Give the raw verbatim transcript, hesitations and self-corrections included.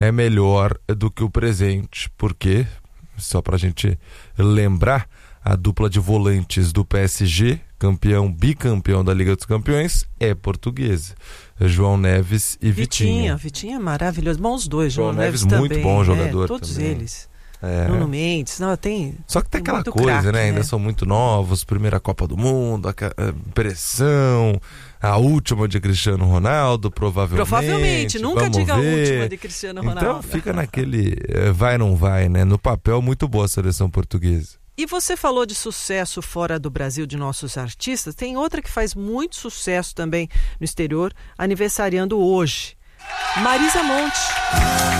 é melhor do que o presente, porque, só pra gente lembrar, a dupla de volantes do P S G, campeão, bicampeão da Liga dos Campeões, é portuguesa. João Neves e Vitinha. Vitinha, Vitinha é maravilhoso. Bom, os dois, João, João Neves, Neves também. muito bom jogador é, todos também. eles. É. Nuno Mendes, não, tem. Só que tem, tem aquela muito coisa, craque, né? Ainda né? são muito novos, primeira Copa do Mundo, a ca- a pressão, a última de Cristiano Ronaldo, provavelmente. Provavelmente, nunca vamos diga a ver. última de Cristiano Ronaldo. Então fica naquele eh, vai não vai, né? No papel, muito boa a seleção portuguesa. E você falou de sucesso fora do Brasil de nossos artistas, tem outra que faz muito sucesso também no exterior, aniversariando hoje. Marisa Monte.